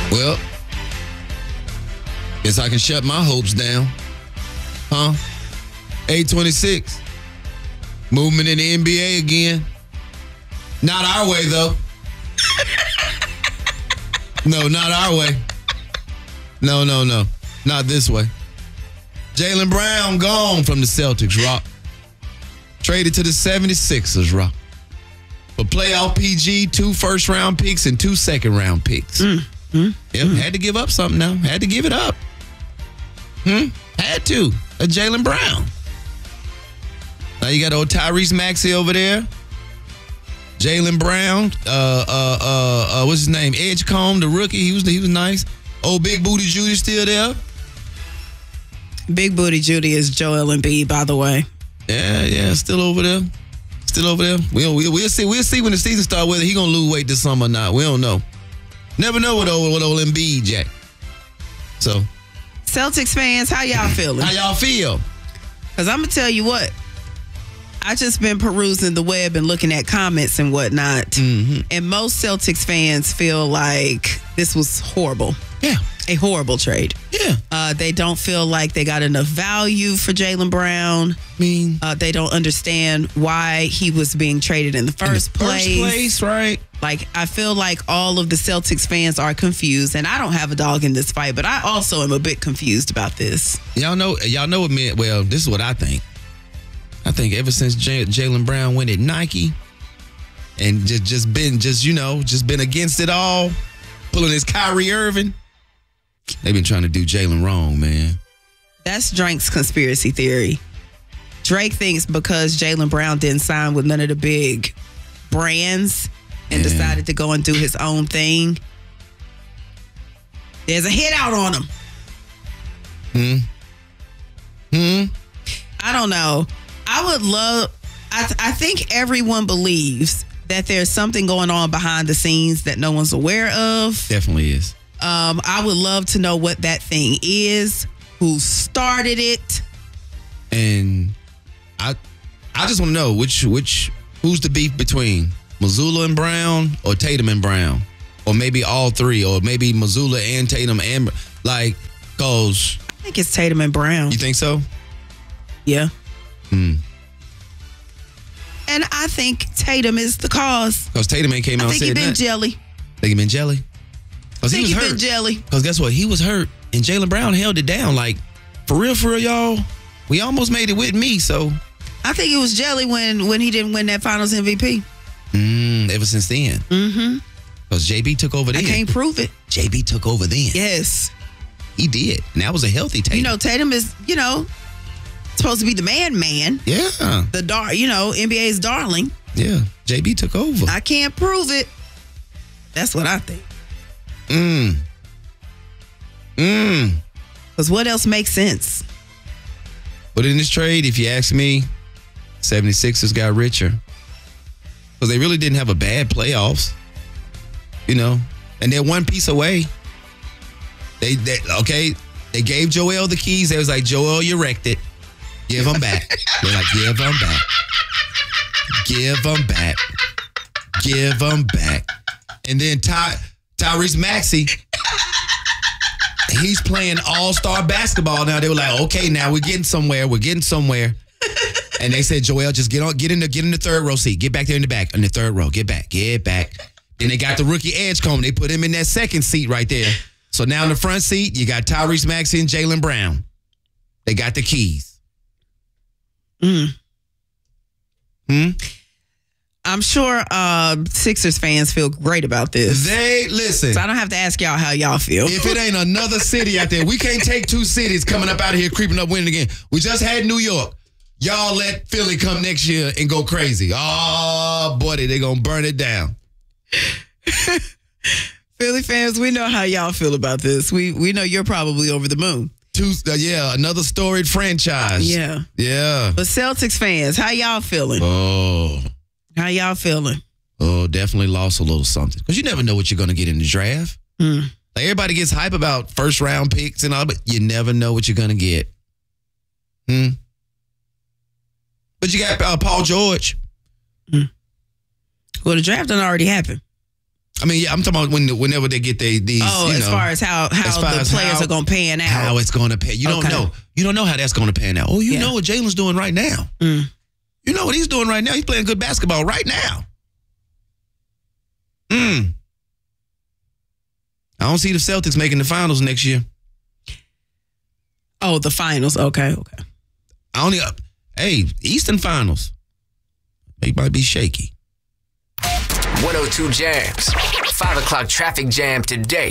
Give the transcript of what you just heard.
Well, guess I can shut my hopes down. Huh? 8:26. Movement in the NBA again. Not our way, though. No, not our way. No. Not this way. Jaylen Brown gone from the Celtics, Rock. Traded to the 76ers, Rock. For playoff PG, 2 first-round picks and 2 second-round picks. Had to give up something now. Had to give it up. Had to. A Jaylen Brown. Now you got old Tyrese Maxey over there. Jaylen Brown. What's his name? Edgecombe, the rookie. He was nice. Old Big Booty Judy still there. Big Booty Judy is Joel Embiid, by the way. Yeah, still over there. We'll see when the season starts whether he gonna lose weight this summer or not. We don't know. Never know with old Embiid, Jack. So, Celtics fans, how y'all feeling? How y'all feel? Because I'm gonna tell you what. I just been perusing the web and looking at comments and whatnot. And most Celtics fans feel like this was horrible. Yeah. A horrible trade. Yeah. They don't feel like they got enough value for Jaylen Brown. They don't understand why he was being traded in the first place. First place, right? Like, I feel like all of the Celtics fans are confused, and I don't have a dog in this fight, but I also am a bit confused about this. Y'all know what meant. Well, this is what I think. I think ever since Jaylen Brown went at Nike and just been against it all, pulling his Kyrie Irving, they've been trying to do Jaylen wrong, man. That's Drake's conspiracy theory. Drake thinks because Jaylen Brown didn't sign with none of the big brands and decided to go and do his own thing, there's a hit out on him. I don't know. I think everyone believes that there's something going on behind the scenes that no one's aware of. Definitely is. I would love to know what that thing is, who started it. And I just want to know who's the beef between Mazzulla and Brown or Tatum and Brown, or maybe all three, or maybe Mazzulla and Tatum and cause I think it's Tatum and Brown. You think so? Yeah. And I think Tatum is the cause. Because Tatum ain't came out and said that. I think he been jelly. Think he been jelly? Because he was hurt. Been jelly. Because guess what? He was hurt. And Jaylen Brown held it down. Like, for real, y'all. We almost made it with me, so. I think it was jelly when he didn't win that finals MVP. Ever since then. Because JB took over then. I can't prove it. JB took over then. Yes. He did. And that was a healthy Tatum. Tatum is, supposed to be the man. Yeah. The NBA's darling. Yeah. JB took over. I can't prove it. That's what I think. Because what else makes sense? But in this trade, if you ask me, 76ers got richer. Because they really didn't have a bad playoffs. And they're one piece away. They gave Joel the keys. They was like, Joel, you wrecked it. Give them back. They're like, give them back. Give them back. Give them back. And then Tyrese Maxey, he's playing all-star basketball now. They were like, okay, now we're getting somewhere. And they said, Joel, just get in the third row seat. Get back there in the back, in the third row. Get back. Then they got the rookie Edgecombe. They put him in that second seat right there. So now in the front seat, you got Tyrese Maxey and Jaylen Brown. They got the keys. I'm sure Sixers fans feel great about this. Listen. So I don't have to ask y'all how y'all feel. If it ain't another city out there, we can't take 2 cities coming up out of here, creeping up, winning again. We just had New York. Y'all let Philly come next year and go crazy. Oh, buddy, they gonna burn it down. Philly fans, we know how y'all feel about this. We know you're probably over the moon. Another storied franchise. Yeah. But Celtics fans, how y'all feeling? Oh. How y'all feeling? Oh, definitely lost a little something. Because you never know what you're going to get in the draft. Like, everybody gets hype about first round picks and all, but you never know what you're going to get. But you got Paul George. Well, the draft done already happened. I mean, yeah, I'm talking about whenever they get these. Oh, as far as how the players are going to pan out. How it's going to pan. You don't know. You don't know how that's going to pan out. Oh, you know what Jalen's doing right now. You know what he's doing right now. He's playing good basketball right now. I don't see the Celtics making the finals next year. Oh, the finals. Okay. Eastern finals. They might be shaky. 102 Jams. 5 o'clock traffic jam today.